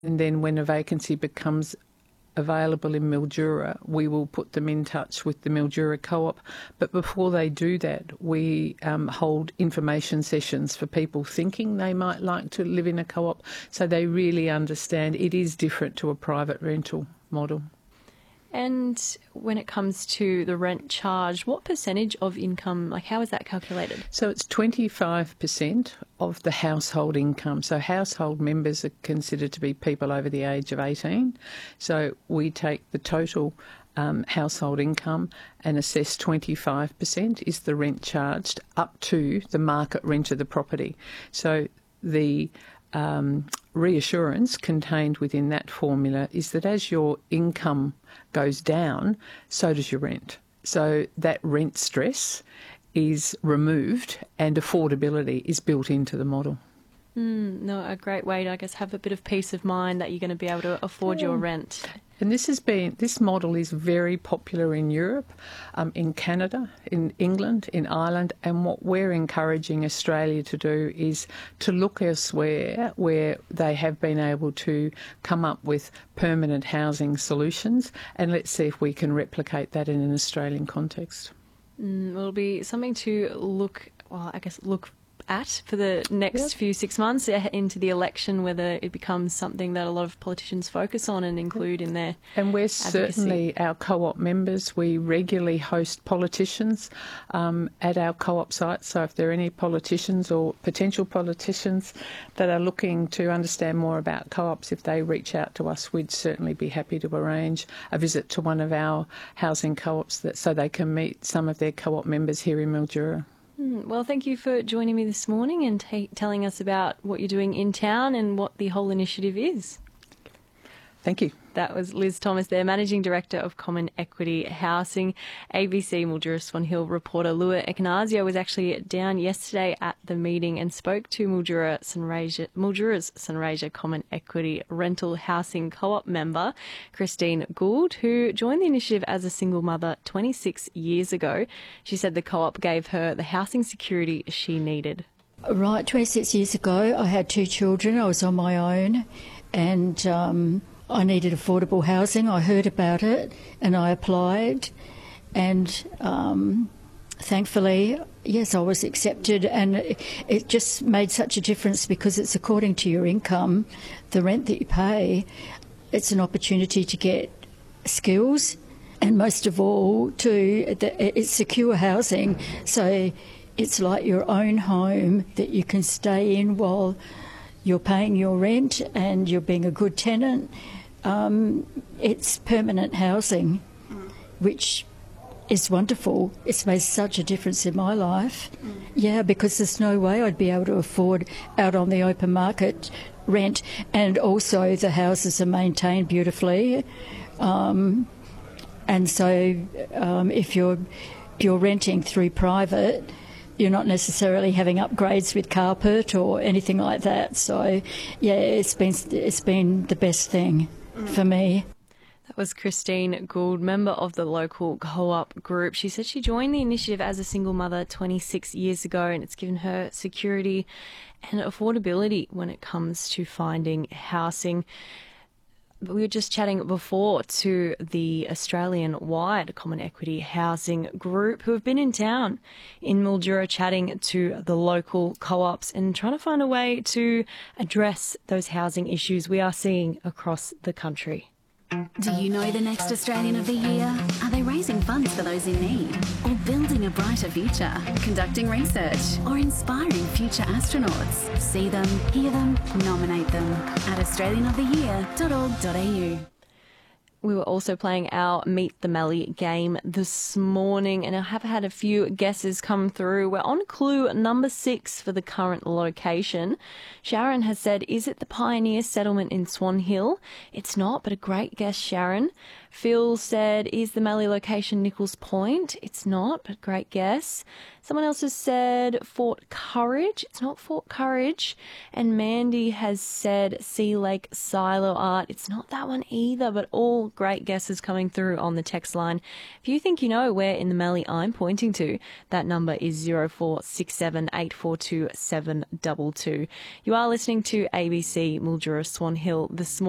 And then when a vacancy becomes available in Mildura, we will put them in touch with the Mildura Co-op. But before they do that, we hold information sessions for people thinking they might like to live in a co-op, so they really understand it is different to a private rental model. And when it comes to the rent charge, what percentage of income, like how is that calculated? So it's 25% of the household income. So household members are considered to be people over the age of 18. So we take the total household income and assess 25% is the rent charged up to the market rent of the property. So the reassurance contained within that formula is that as your income goes down, so does your rent. So that rent stress is removed and affordability is built into the model. No, a great way to, I guess, have a bit of peace of mind that you're going to be able to afford your rent. And this model is very popular in Europe, in Canada, in England, in Ireland, and what we're encouraging Australia to do is to look elsewhere where they have been able to come up with permanent housing solutions, and let's see if we can replicate that in an Australian context. It'll be something to look at for the next few 6 months into the election, whether it becomes something that a lot of politicians focus on and include in their And we're advocacy. certainly, our co-op members, we regularly host politicians at our co-op sites. So if there are any politicians or potential politicians that are looking to understand more about co-ops, if they reach out to us, we'd certainly be happy to arrange a visit to one of our housing co-ops so they can meet some of their co-op members here in Mildura. Well, thank you for joining me this morning and telling us about what you're doing in town and what the whole initiative is. Thank you. That was Liz Thomas there, Managing Director of Common Equity Housing. ABC Mildura Swan Hill reporter Lua Ignazio was actually down yesterday at the meeting and spoke to Mildura's Sunraysia Common Equity Rental Housing Co-op member, Christine Gould, who joined the initiative as a single mother 26 years ago. She said the co-op gave her the housing security she needed. Right, 26 years ago, I had 2 children. I was on my own and I needed affordable housing. I heard about it and I applied and thankfully, yes, I was accepted, and it just made such a difference because it's according to your income, the rent that you pay. It's an opportunity to get skills and most of all it's secure housing, so it's like your own home that you can stay in while you're paying your rent and you're being a good tenant. It's permanent housing, which is wonderful. It's made such a difference in my life. Yeah, because there's no way I'd be able to afford out on the open market rent, and also the houses are maintained beautifully. And so if you're renting through private, you're not necessarily having upgrades with carpet or anything like that. So, yeah, it's been the best thing for me. That was Christine Gould, member of the local co-op group. She said she joined the initiative as a single mother 26 years ago, and it's given her security and affordability when it comes to finding housing. We were just chatting before to the Australian-wide Common Equity Housing Group who have been in town in Mildura chatting to the local co-ops and trying to find a way to address those housing issues we are seeing across the country. Do you know the next Australian of the Year? Are they raising funds for those in need? Or building a brighter future? Conducting research? Or inspiring future astronauts? See them, hear them, nominate them at australianoftheyear.org.au. We were also playing our Meet the Mallee game this morning, and I have had a few guesses come through. We're on clue number 6 for the current location. Sharon has said, is it the Pioneer Settlement in Swan Hill? It's not, but a great guess, Sharon. Phil said, is the Mallee location Nichols Point? It's not, but great guess. Someone else has said Fort Courage. It's not Fort Courage. And Mandy has said Sea Lake Silo Art. It's not that one either, but all great guesses coming through on the text line. If you think you know where in the Mallee I'm pointing to, that number is 0467 842 722. You are listening to ABC Mildura Swan Hill this morning.